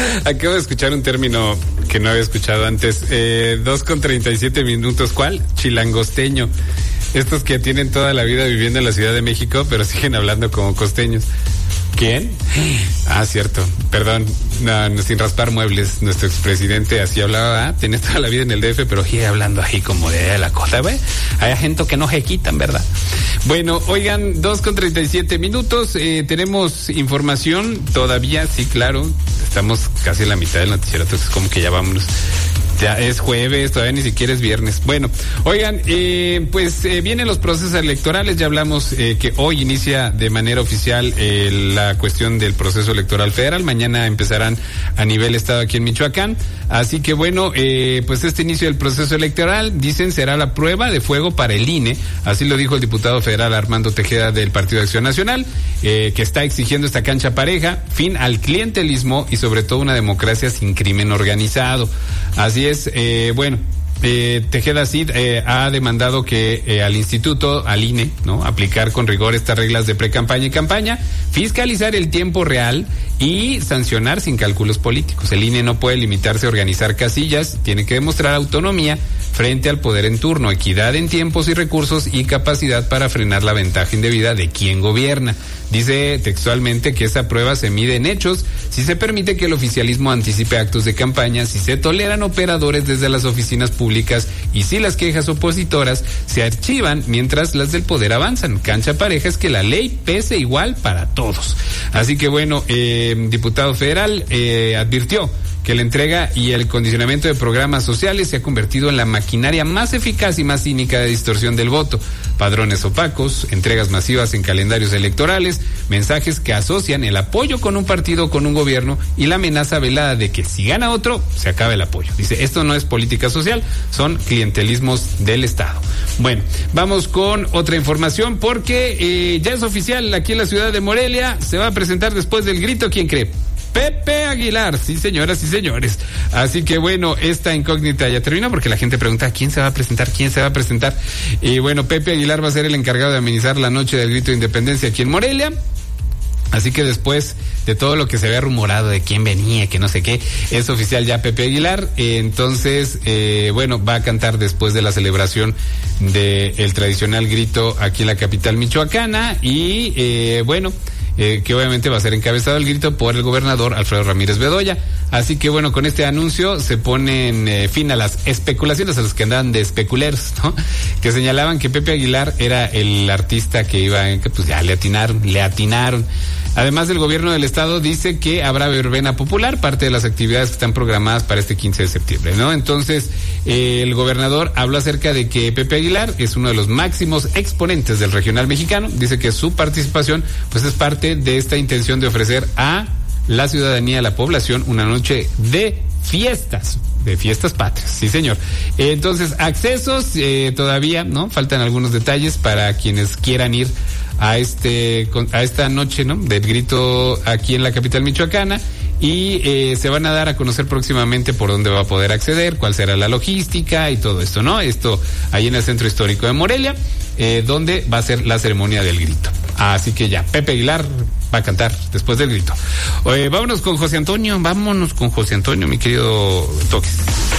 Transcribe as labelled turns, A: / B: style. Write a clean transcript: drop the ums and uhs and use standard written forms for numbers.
A: Acabo de escuchar un término que no había escuchado antes. 2:37. ¿Cuál? Chilangosteño. Estos que tienen toda la vida viviendo en la Ciudad de México, pero siguen hablando como costeños. ¿Quién? Ah, cierto. Perdón, no, sin raspar muebles. Nuestro expresidente así hablaba, tenés toda la vida en el DF, pero sigue hablando así como de la cosa, ¿ve? Hay gente que no se quitan, ¿verdad? Bueno, oigan, 2:37. Tenemos información todavía, sí, claro. Estamos casi en la mitad del noticiero, entonces como que ya vámonos. Ya es jueves, todavía ni siquiera es viernes. Bueno, oigan, vienen los procesos electorales. Ya hablamos que hoy inicia de manera oficial la cuestión del proceso electoral federal. Mañana empezarán a nivel estado aquí en Michoacán. Así que bueno, pues este inicio del proceso electoral, dicen, será la prueba de fuego para el INE. Así lo dijo el diputado federal Armando Tejeda del Partido de Acción Nacional, que está exigiendo esta cancha pareja, fin al clientelismo y sobre todo una democracia sin crimen organizado. Así es, Tejeda Cid ha demandado que al instituto, al INE, ¿no?, aplicar con rigor estas reglas de pre-campaña y campaña, fiscalizar el tiempo real y sancionar sin cálculos políticos. El INE no puede limitarse a organizar casillas, tiene que demostrar autonomía frente al poder en turno, equidad en tiempos y recursos y capacidad para frenar la ventaja indebida de quien gobierna. Dice textualmente que esa prueba se mide en hechos, si se permite que el oficialismo anticipe actos de campaña, si se toleran operadores desde las oficinas públicas y si las quejas opositoras se archivan mientras las del poder avanzan. Cancha pareja es que la ley pese igual para todos. Así que bueno, diputado federal advirtió que la entrega y el condicionamiento de programas sociales se ha convertido en la maquinaria más eficaz y más cínica de distorsión del voto. Padrones opacos, entregas masivas en calendarios electorales, mensajes que asocian el apoyo con un partido o con un gobierno y la amenaza velada de que si gana otro, se acaba el apoyo. Dice, esto no es política social, son clientelismos del Estado. Bueno, vamos con otra información porque ya es oficial, aquí en la ciudad de Morelia se va a presentar después del grito, ¿quién cree? Pepe Aguilar, sí señoras y señores. Así que bueno, esta incógnita ya termina porque la gente pregunta ¿quién se va a presentar? Y bueno, Pepe Aguilar va a ser el encargado de amenizar la noche del grito de independencia aquí en Morelia. Así que después de todo lo que se había rumorado de quién venía, que no sé qué, es oficial ya Pepe Aguilar. Entonces, va a cantar después de la celebración del tradicional grito aquí en la capital michoacana y que obviamente va a ser encabezado el grito por el gobernador Alfredo Ramírez Bedoya. Así que bueno, con este anuncio se ponen fin a las especulaciones, a los que andaban de especuleros, ¿no?, que señalaban que Pepe Aguilar era el artista que iba, que pues ya le atinaron. Además, el gobierno del estado dice que habrá verbena popular, parte de las actividades que están programadas para este 15 de septiembre, ¿no? Entonces, el gobernador habló acerca de que Pepe Aguilar es uno de los máximos exponentes del regional mexicano. Dice que su participación, pues, es parte de esta intención de ofrecer a la ciudadanía, a la población, una noche de fiestas patrias, sí señor. Entonces, accesos todavía, ¿no? Faltan algunos detalles para quienes quieran ir a esta noche, ¿no?, del grito aquí en la capital michoacana y se van a dar a conocer próximamente por dónde va a poder acceder, cuál será la logística y todo esto, ¿no? Esto ahí en el Centro Histórico de Morelia, donde va a ser la ceremonia del grito. Así que ya, Pepe Aguilar va a cantar después del grito. Vámonos con José Antonio, mi querido Toques.